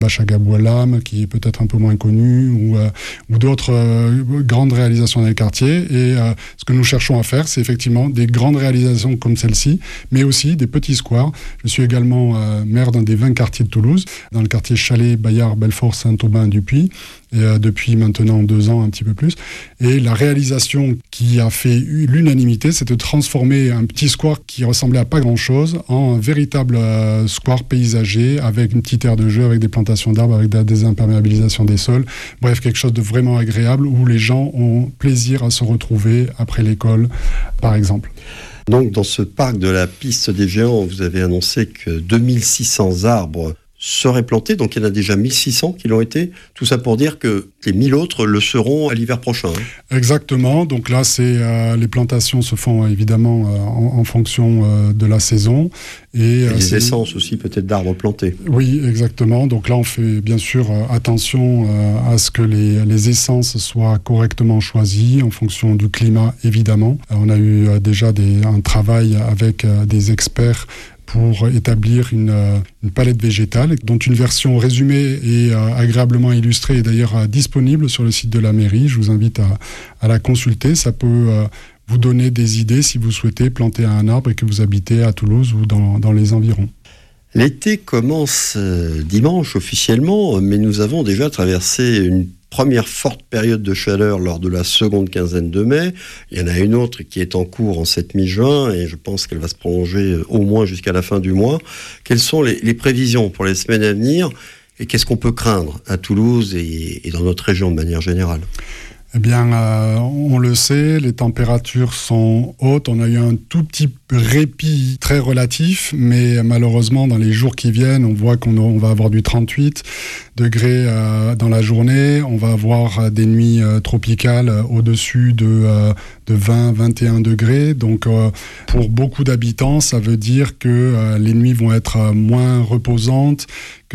Bachagaboua-Lam, qui est peut-être un peu moins connu, ou d'autres grandes réalisations dans les quartiers. Et ce que nous cherchons à faire, c'est effectivement des grandes réalisations comme celle-ci, mais aussi des petits squares. Je suis également maire d'un des 20 quartiers de Toulouse, dans le quartier Chalais, Bayard, Belfort, Saint-Aubin, Dupuis, et depuis maintenant 2 ans, un petit peu plus. Et la réalisation qui a fait l'unanimité, c'est de transformer un petit square qui ressemblait à pas grand-chose en un véritable square paysager, avec une petite aire de jeu, avec des plantations d'arbres, avec la désimperméabilisation des sols. Bref, quelque chose de vraiment agréable où les gens ont plaisir à se retrouver après l'école, par exemple. Donc, dans ce parc de la Piste des Géants, vous avez annoncé que 2600 arbres seraient plantés, donc il y en a déjà 1600 qui l'ont été. Tout ça pour dire que les 1000 autres le seront à l'hiver prochain. Exactement. Donc là, les plantations se font évidemment en fonction de la saison. Et les essences aussi peut-être d'arbres plantés. Oui, exactement. Donc là, on fait bien sûr attention à ce que les essences soient correctement choisies en fonction du climat, évidemment. On a eu déjà un travail avec des experts pour établir une palette végétale, dont une version résumée et agréablement illustrée est d'ailleurs disponible sur le site de la mairie. Je vous invite à la consulter. Ça peut vous donner des idées si vous souhaitez planter un arbre et que vous habitez à Toulouse ou dans les environs. L'été commence dimanche officiellement, mais nous avons déjà traversé une première forte période de chaleur lors de la seconde quinzaine de mai. Il y en a une autre qui est en cours en cette mi-juin et je pense qu'elle va se prolonger au moins jusqu'à la fin du mois. Quelles sont les prévisions pour les semaines à venir et qu'est-ce qu'on peut craindre à Toulouse et dans notre région de manière générale ? Eh bien, on le sait, les températures sont hautes. On a eu un tout petit répit très relatif, mais malheureusement, dans les jours qui viennent, on voit qu'on va avoir du 38 degrés dans la journée. On va avoir des nuits tropicales au-dessus de 20, 21 degrés. Donc, pour beaucoup d'habitants, ça veut dire que les nuits vont être moins reposantes,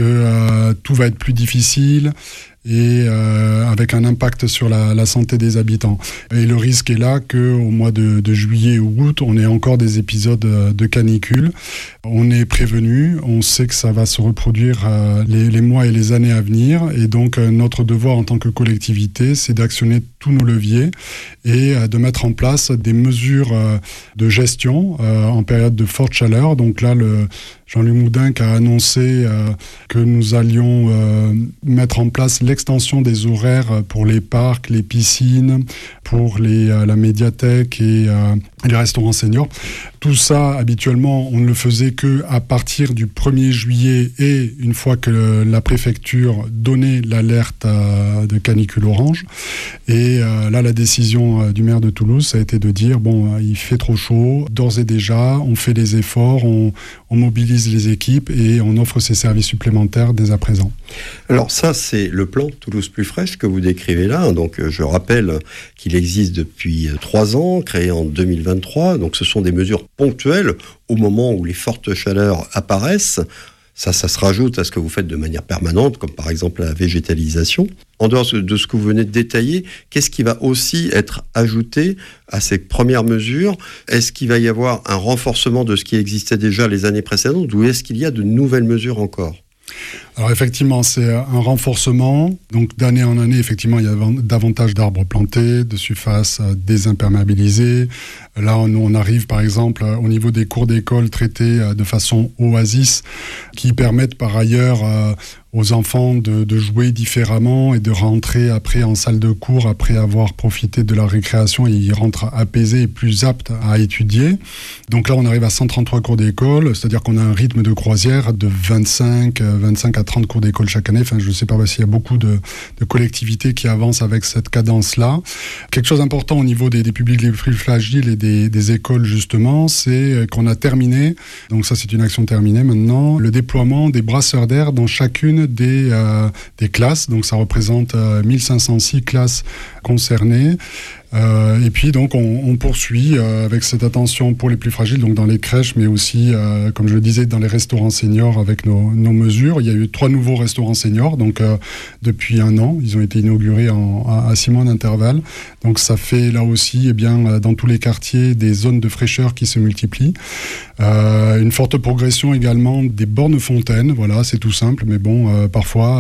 que tout va être plus difficile, et avec un impact sur la santé des habitants. Et le risque est là qu'au mois de juillet ou août, on ait encore des épisodes de canicule. On est prévenu, on sait que ça va se reproduire les mois et les années à venir, et donc notre devoir en tant que collectivité, c'est d'actionner tous nos leviers et de mettre en place des mesures de gestion en période de forte chaleur. Donc là, Jean-Luc Moudenc a annoncé que nous allions mettre en place l'extension des horaires pour les parcs, les piscines, pour la médiathèque et les restaurants seniors. Tout ça, habituellement, on ne le faisait qu'à partir du 1er juillet et une fois que la préfecture donnait l'alerte de canicule orange. Et là, la décision du maire de Toulouse, ça a été de dire, il fait trop chaud, d'ores et déjà, on fait des efforts, on mobilise les équipes et on offre ces services supplémentaires dès à présent. Alors ça, c'est le plan Toulouse plus fraîche que vous décrivez là. Donc je rappelle qu'il existe depuis 3 ans, créé en 2023. Donc ce sont des mesures ponctuelles au moment où les fortes chaleurs apparaissent. Ça se rajoute à ce que vous faites de manière permanente, comme par exemple la végétalisation. En dehors de ce que vous venez de détailler, qu'est-ce qui va aussi être ajouté à ces premières mesures ? Est-ce qu'il va y avoir un renforcement de ce qui existait déjà les années précédentes ou est-ce qu'il y a de nouvelles mesures encore ? Alors effectivement, c'est un renforcement. Donc d'année en année, effectivement, il y a davantage d'arbres plantés, de surfaces désimperméabilisées. Là, on arrive par exemple au niveau des cours d'école traités de façon oasis, qui permettent par ailleurs aux enfants de jouer différemment et de rentrer après en salle de cours après avoir profité de leur récréation, et ils rentrent apaisés et plus aptes à étudier. Donc là, on arrive à 133 cours d'école, c'est-à-dire qu'on a un rythme de croisière de 25 à 30 cours d'école chaque année. Enfin, je ne sais pas s'il y a beaucoup de collectivités qui avancent avec cette cadence-là. Quelque chose d'important au niveau des publics les plus fragiles et des écoles, justement, c'est qu'on a terminé, donc ça c'est une action terminée maintenant, le déploiement des brasseurs d'air dans chacune des classes. Donc ça représente 1506 classes concernées. Et puis donc on poursuit avec cette attention pour les plus fragiles, donc dans les crèches, mais aussi, comme je le disais, dans les restaurants seniors avec nos mesures. Il y a eu 3 nouveaux restaurants seniors, donc depuis 1 an, ils ont été inaugurés à 6 mois d'intervalle. Donc ça fait là aussi, dans tous les quartiers, des zones de fraîcheur qui se multiplient. Une forte progression également des bornes fontaines. Voilà, c'est tout simple, mais parfois